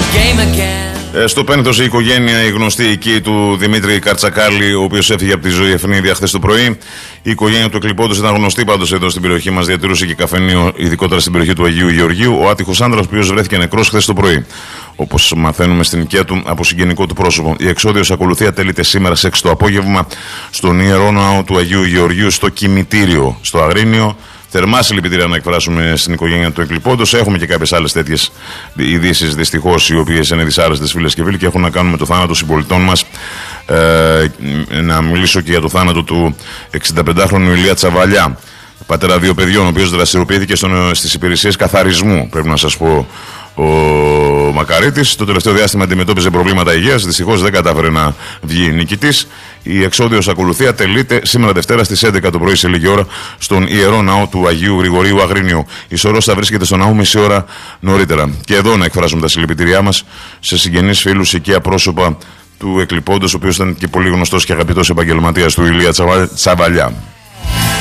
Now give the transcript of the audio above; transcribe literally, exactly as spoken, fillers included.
Ε, στο πένθος η οικογένεια, η γνωστή εκεί του Δημήτρη Καρτσακάλη, ο οποίος έφυγε από τη ζωή ευνίδια χθες το πρωί. Η οικογένεια του εκλειπώντος ήταν γνωστή πάντως εδώ στην περιοχή μας, διατηρούσε και καφενείο, ειδικότερα στην περιοχή του Αγίου Γεωργίου. Ο άτυχος άντρας, ο οποίος βρέθηκε νεκρός χθες το πρωί. Όπως μαθαίνουμε στην οικία του από συγγενικό του πρόσωπο. Η εξόδιος ακολουθία τέλειται σήμερα σε έξι το απόγευμα στον Ιερό Ναό του Αγίου Γεωργίου, στο Κημητήριο, στο Αγρίνιο. Θερμά συλληπιτήρια να εκφράσουμε στην οικογένεια του εκλειπώντος. Έχουμε και κάποιες άλλες τέτοιες ειδήσεις, δυστυχώς, οι οποίες είναι δυσάρεστες, φίλες και φίλοι, και έχουν να κάνουν με το θάνατο συμπολιτών μας. Ε, να μιλήσω και για το θάνατο του εξηνταπεντάχρονου Ηλία Τσαβαλιά, πατέρα δύο παιδιών, ο οποίος δραστηριοποιήθηκε στις υπηρεσίες καθαρισμού, πρέπει να σας πω. Ο Μακαρίτης το τελευταίο διάστημα αντιμετώπιζε προβλήματα υγείας. Δυστυχώς δεν κατάφερε να βγει νικητής. Η εξόδιος ακολουθία τελείται σήμερα Δευτέρα στις έντεκα το πρωί σε λίγη ώρα στον Ιερό Ναό του Αγίου Γρηγορίου Αγρίνιου. Η σωρός θα βρίσκεται στον ναό μισή ώρα νωρίτερα. Και εδώ να εκφράσουμε τα συλληπιτήριά μας σε συγγενείς, φίλους, οικεία πρόσωπα του εκλειπώντος, ο οποίος ήταν και πολύ γνωστός και αγαπητός επαγγελματίας του Ηλία Τσαβαλιά.